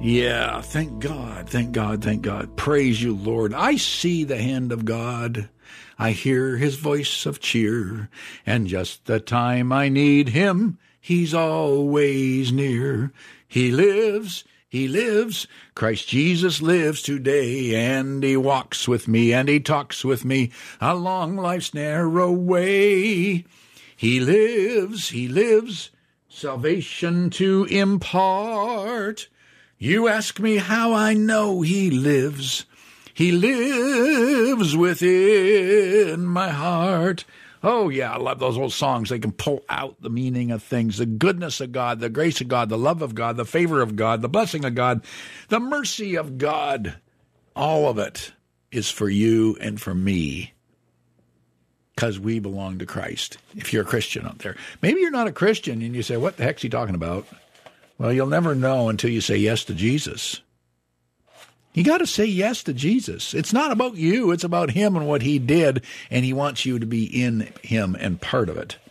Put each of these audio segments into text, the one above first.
Yeah, thank God, thank God, thank God. Praise you, Lord. I see the hand of God. I hear his voice of cheer, and just the time I need him, he's always near. He lives, Christ Jesus lives today, and he walks with me, and he talks with me along life's narrow way. He lives, salvation to impart. You ask me how I know he lives. He lives within my heart. Oh, yeah, I love those old songs. They can pull out the meaning of things, the goodness of God, the grace of God, the love of God, the favor of God, the blessing of God, the mercy of God. All of it is for you and for me because we belong to Christ. If you're a Christian out there, maybe you're not a Christian and you say, what the heck's he talking about? Well, you'll never know until you say yes to Jesus. You got to say yes to Jesus. It's not about you. It's about him and what he did, and he wants you to be in him and part of it.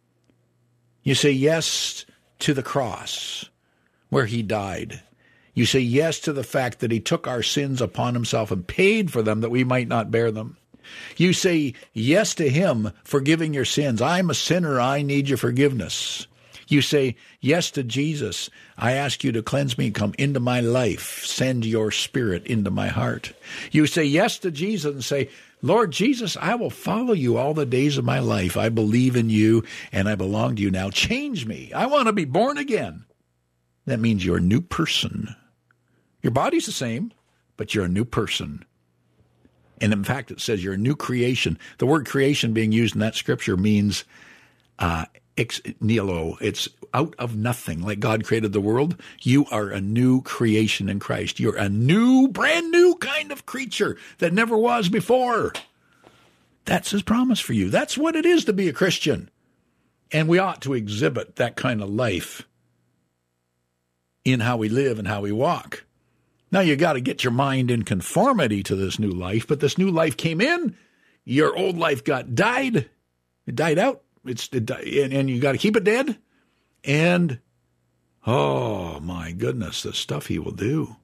You say yes to the cross where he died. You say yes to the fact that he took our sins upon himself and paid for them that we might not bear them. You say yes to him forgiving your sins. I'm a sinner. I need your forgiveness. You say yes to Jesus. I ask you to cleanse me, come into my life. Send your spirit into my heart. You say yes to Jesus and say, Lord Jesus, I will follow you all the days of my life. I believe in you and I belong to you now. Change me. I want to be born again. That means you're a new person. Your body's the same, but you're a new person. And in fact, it says you're a new creation. The word creation being used in that scripture means ex nihilo. It's out of nothing. Like God created the world, you are a new creation in Christ. You're a new, brand new kind of creature that never was before. That's his promise for you. That's what it is to be a Christian. And we ought to exhibit that kind of life in how we live and how we walk. Now you got to get your mind in conformity to this new life, but this new life came in, your old life died. It died out. And you got to keep it dead. And, oh, my goodness, the stuff he will do.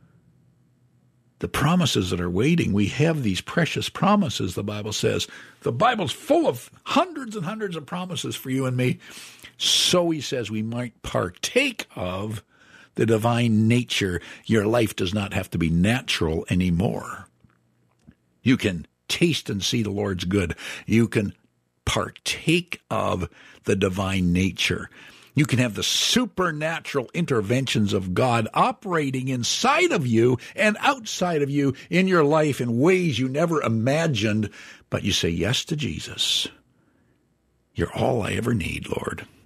The promises that are waiting. We have these precious promises, the Bible says. The Bible's full of hundreds and hundreds of promises for you and me. So he says we might partake of the divine nature. Your life does not have to be natural anymore. You can taste and see the Lord's good. You can partake of the divine nature. You can have the supernatural interventions of God operating inside of you and outside of you in your life in ways you never imagined. But you say yes to Jesus. You're all I ever need, Lord.